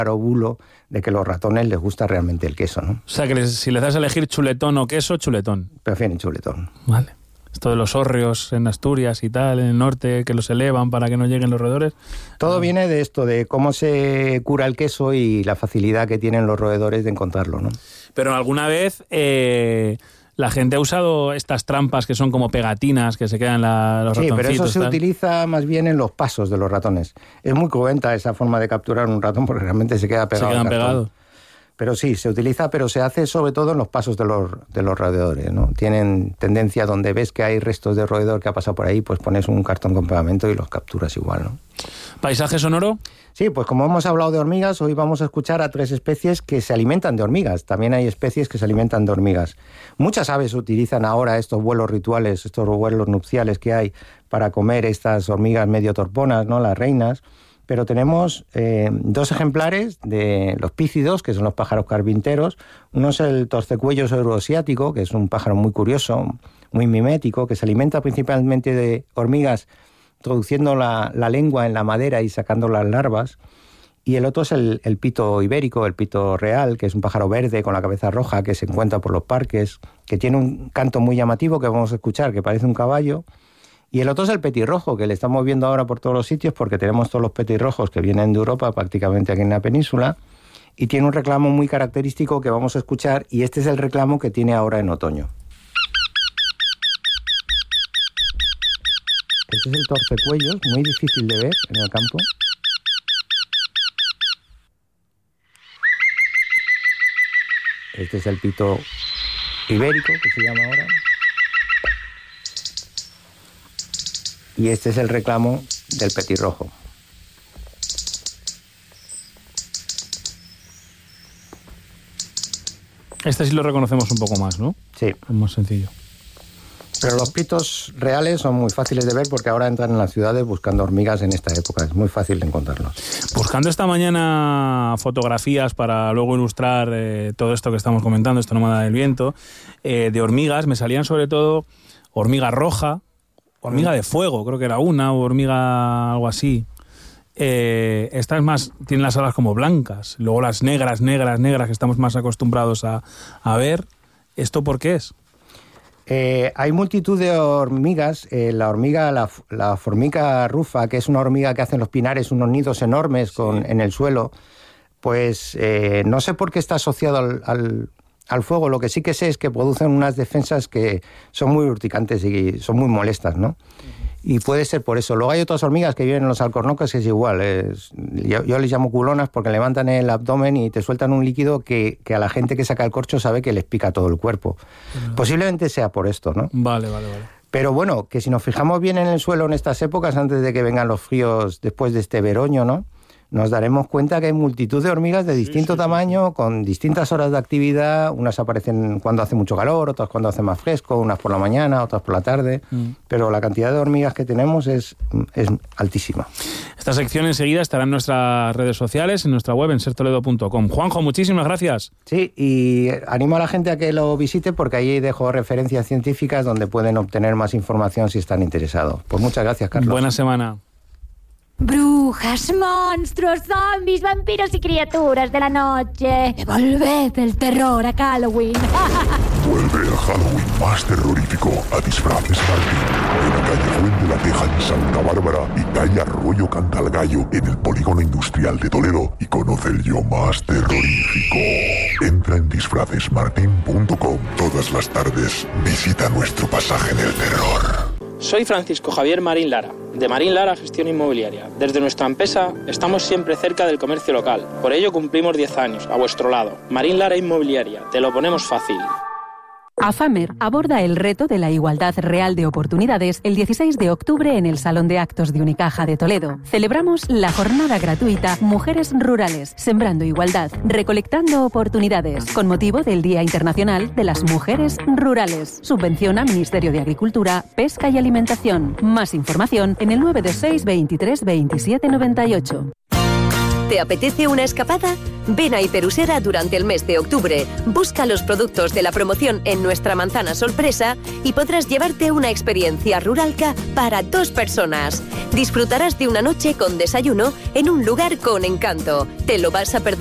claro bulo de que a los ratones les gusta realmente el queso, ¿no? O sea, que si les das a elegir chuletón o queso, chuletón. Prefieren chuletón. Vale. Esto de los hórreos en Asturias y tal, en el norte, que los elevan para que no lleguen los roedores. Todo viene de esto, de cómo se cura el queso y la facilidad que tienen los roedores de encontrarlo, ¿no? Pero alguna vez la gente ha usado estas trampas que son como pegatinas que se quedan los ratoncitos. Sí, pero eso se utiliza más bien en los pasos de los ratones. Es muy cruenta esa forma de capturar un ratón porque realmente se queda pegado. Se quedan pegados. Pero sí, se utiliza, pero se hace sobre todo en los pasos de los roedores, ¿no? Tienen tendencia, donde ves que hay restos de roedor que ha pasado por ahí, pues pones un cartón con pegamento y los capturas igual, ¿no? ¿Paisaje sonoro? Sí, pues como hemos hablado de hormigas, hoy vamos a escuchar a 3 especies que se alimentan de hormigas. También hay especies que se alimentan de hormigas. Muchas aves utilizan ahora estos vuelos rituales, estos vuelos nupciales que hay para comer estas hormigas medio torponas, ¿no? Las reinas. Pero tenemos 2 ejemplares de los pícidos, que son los pájaros carpinteros. Uno es el torcecuellos euroasiático, que es un pájaro muy curioso, muy mimético, que se alimenta principalmente de hormigas, introduciendo la lengua en la madera y sacando las larvas. Y el otro es el pito ibérico, el pito real, que es un pájaro verde con la cabeza roja que se encuentra por los parques, que tiene un canto muy llamativo que vamos a escuchar, que parece un caballo. Y el otro es el petirrojo, que le estamos viendo ahora por todos los sitios porque tenemos todos los petirrojos que vienen de Europa, prácticamente aquí en la península, y tiene un reclamo muy característico que vamos a escuchar, y este es el reclamo que tiene ahora en otoño. Este es el torcecuellos, muy difícil de ver en el campo. Este es el pito ibérico, que se llama ahora. Y este es el reclamo del petirrojo. Este sí lo reconocemos un poco más, ¿no? Sí. Es más sencillo. Pero los pitos reales son muy fáciles de ver porque ahora entran en las ciudades buscando hormigas en esta época. Es muy fácil de encontrarlos. Buscando esta mañana fotografías para luego ilustrar todo esto que estamos comentando, esta nómada del viento, de hormigas, me salían sobre todo hormiga roja, hormiga de fuego, creo que era una, o hormiga algo así. Esta es más, tienen las alas como blancas. Luego las negras que estamos más acostumbrados a ver. ¿Esto por qué es? Hay multitud de hormigas. La formica rufa, que es una hormiga que hace en los pinares unos nidos enormes en el suelo, pues no sé por qué está asociado al fuego. Lo que sí que sé es que producen unas defensas que son muy urticantes y son muy molestas, ¿no? Y puede ser por eso. Luego hay otras hormigas que viven en los alcornoques que es igual. Yo les llamo culonas porque levantan el abdomen y te sueltan un líquido que a la gente que saca el corcho sabe que les pica todo el cuerpo. Posiblemente sea por esto, ¿no? Vale. Pero bueno, que si nos fijamos bien en el suelo en estas épocas, antes de que vengan los fríos después de este veroño, ¿no?, nos daremos cuenta que hay multitud de hormigas de distinto tamaño, con distintas horas de actividad. Unas aparecen cuando hace mucho calor, otras cuando hace más fresco, unas por la mañana, otras por la tarde. Pero la cantidad de hormigas que tenemos es altísima. Esta sección enseguida estará en nuestras redes sociales, en nuestra web, en sertoledo.com. Juanjo, muchísimas gracias. Sí, y animo a la gente a que lo visite porque ahí dejo referencias científicas donde pueden obtener más información si están interesados. Pues muchas gracias, Carlos. Buena semana. Brujas, monstruos, zombies, vampiros y criaturas de la noche. Devolved el terror a Halloween. Vuelve el Halloween más terrorífico a Disfraces Martín, en la calle Fuente de la Teja en Santa Bárbara y calle Arroyo Cantalgallo en el Polígono Industrial de Toledo y conoce el yo más terrorífico. Entra en disfracesmartin.com. Todas las tardes visita nuestro pasaje en el terror. Soy Francisco Javier Marín Lara, de Marín Lara Gestión Inmobiliaria. Desde nuestra empresa estamos siempre cerca del comercio local. Por ello cumplimos 10 años, a vuestro lado. Marín Lara Inmobiliaria, te lo ponemos fácil. AFAMER aborda el reto de la igualdad real de oportunidades el 16 de octubre en el Salón de Actos de Unicaja de Toledo. Celebramos la jornada gratuita Mujeres Rurales, Sembrando Igualdad, Recolectando Oportunidades, con motivo del Día Internacional de las Mujeres Rurales. Subvenciona Ministerio de Agricultura, Pesca y Alimentación. Más información en el 926 23 27 98. ¿Te apetece una escapada? Ven a Hiperusera durante el mes de octubre. Busca los productos de la promoción en nuestra manzana sorpresa y podrás llevarte una experiencia ruralca para 2 personas. Disfrutarás de una noche con desayuno en un lugar con encanto. ¿Te lo vas a perder?